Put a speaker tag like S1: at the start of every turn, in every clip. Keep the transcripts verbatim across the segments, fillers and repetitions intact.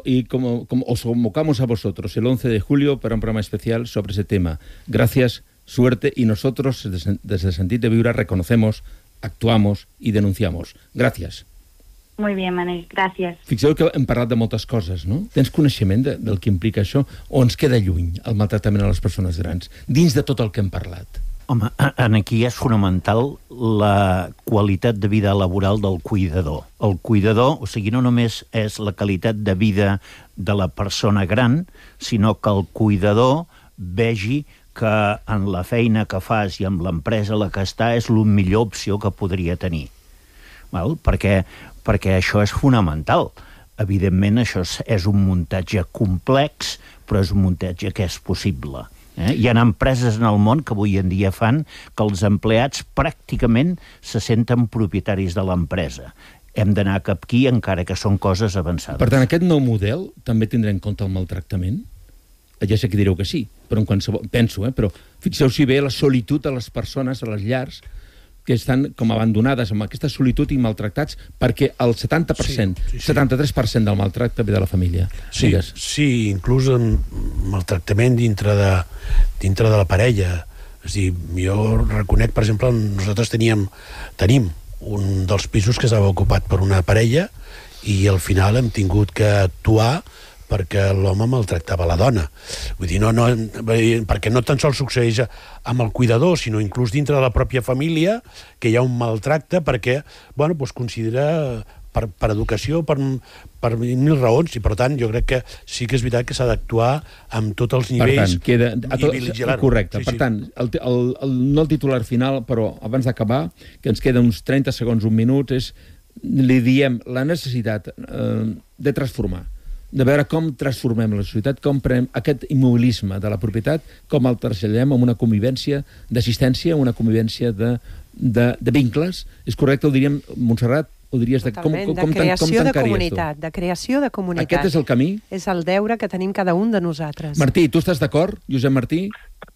S1: y como, como os convocamos a vosotros el once de julio para un programa especial sobre ese tema. Gracias, suerte, y nosotros desde Sentit de Viure reconocemos, actuamos i denunciamos. Gràcies.
S2: Muy bien, Manel, gràcies.
S1: Fixeu que hem parlat de moltes coses, no? Tens coneixement de, del que implica això o ens queda lluny el maltractament a les persones grans, dins de tot el que hem parlat?
S3: Home, aquí és fonamental la qualitat de vida laboral del cuidador. El cuidador, o sigui, no només és la qualitat de vida de la persona gran, sinó que el cuidador vegi que en la feina que fas i amb l'empresa a la que està és la millor opció que podria tenir. Val? Perquè, perquè això és fonamental. Evidentment, això és, és un muntatge complex, però és un muntatge que és possible. Eh? Hi ha empreses en el món que avui en dia fan que els empleats pràcticament se senten propietaris de l'empresa. Hem d'anar cap aquí, encara que són coses avançades.
S1: Per tant, aquest nou model també tindrà en compte el maltractament? Ja sé que direu que sí, però en qualsevol... penso, eh? Però fixeu-s'hi bé la solitud a les persones, a les llars, que estan com abandonades amb aquesta solitud i maltractats, perquè el setanta per cent, sí, sí, sí. setanta-tres per cent del maltracte ve de la família.
S4: Sí, Digues. sí, inclús en maltractament dintre de, dintre de la parella. És a dir, jo reconec, per exemple, nosaltres teníem, tenim un dels pisos que estava ocupat per una parella i al final hem tingut que actuar perquè l'home maltractava la dona. Vull dir, no, no, perquè no tan sols succeeix amb el cuidador, sinó inclús dintre de la pròpia família, que hi ha un maltracte perquè, bueno, doncs considera per, per educació, per, per mil raons, i per tant jo crec que sí que és veritat que s'ha d'actuar amb tots els nivells.
S1: Per tant, queda, a tot,
S4: i vigilar-ho.
S1: Correcte. Sí, per sí. tant, el, el, el, no el titular final, però abans d'acabar, que ens queden uns trenta segons, un minut, és, li diem la necessitat eh, de transformar, de veure com transformem la societat, com prenem aquest immobilisme de la propietat, com el traslladem a una convivència d'assistència, una convivència de, de, de vincles. És correcte, ho diríem, Montserrat, ho diries... De, com, com,
S5: de creació de comunitat, de creació de comunitat.
S1: Aquest és el camí?
S5: És el deure que tenim cada un de nosaltres.
S1: Martí, tu estàs d'acord, Josep Martí?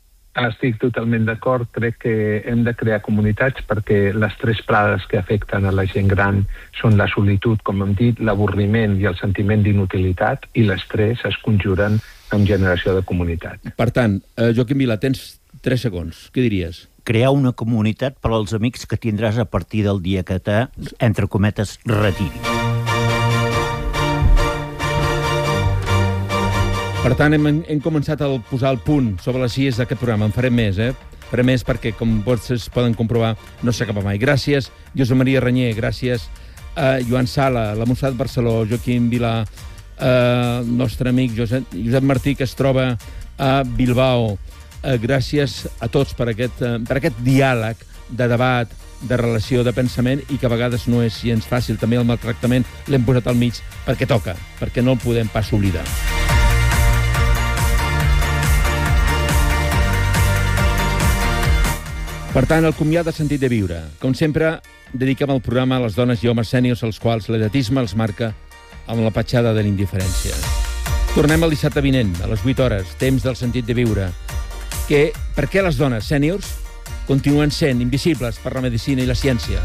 S6: Estic totalment d'acord. Crec que hem de crear comunitats perquè les tres plagues que afecten a la gent gran són la solitud, com hem dit, l'avorriment i el sentiment d'inutilitat, i les tres es conjuren en generació de comunitat.
S1: Per tant, eh, Joaquim Vila, tens tres segons. Què diries?
S3: Crear una comunitat per als amics que tindràs a partir del dia que te, entre cometes, retiri.
S1: Per tant, hem, hem començat a posar el punt sobre les cies d'aquest programa. En farem més, eh? Farem més perquè, com vostès poden comprovar, no s'acaba mai. Gràcies, Josep Maria Renyer, gràcies a Joan Sala, la Montserrat Barceló, Joaquim Vilà, eh, nostre amic Josep, Josep Martí, que es troba a Bilbao. Eh, gràcies a tots per aquest, eh, per aquest diàleg de debat, de relació, de pensament, i que a vegades no és gens fàcil. També el maltractament l'hem posat al mig perquè toca, perquè no el podem pas oblidar. Per tant, el comiat de Sentit de Viure. Com sempre, dediquem el programa a les dones i homes sèniors als quals l'edatisme els marca amb la petjada de l'indiferència. Tornem el dissabte vinent, a les vuit hores, temps del Sentit de Viure. Que, per què les dones sèniors continuen sent invisibles per la medicina i la ciència?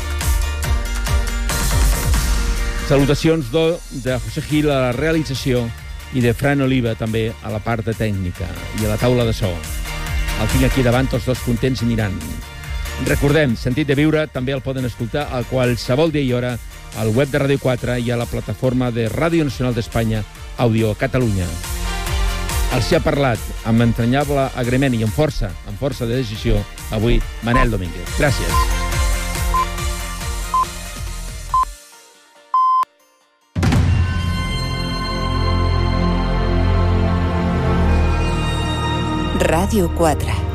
S1: Salutacions do, de José Gil a la realització i de Fran Oliva també a la part de tècnica i a la taula de so. El tinc aquí davant, tots dos contents i mirant. Recordem, Sentit de Viure també el poden escoltar a qualsevol dia i hora al web de Ràdio quatre i a la plataforma de Ràdio Nacional d'Espanya, Àudio Catalunya. Els hi ha parlat amb entranyable agraïment i amb força, amb força de decisió, avui Manel Domínguez. Gràcies.
S7: Ràdio quatre.